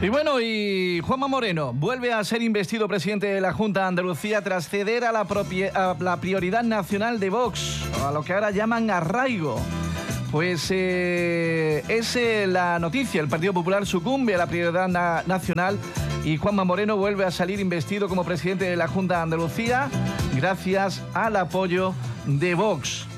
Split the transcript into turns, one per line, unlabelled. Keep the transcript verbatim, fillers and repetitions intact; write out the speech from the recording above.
Y bueno, y Juanma Moreno vuelve a ser investido presidente de la Junta de Andalucía tras ceder a la, a la prioridad nacional de Vox, a lo que ahora llaman arraigo. Pues eh, es eh, la noticia, el Partido Popular sucumbe a la prioridad na nacional y Juanma Moreno vuelve a salir investido como presidente de la Junta de Andalucía gracias al apoyo de Vox.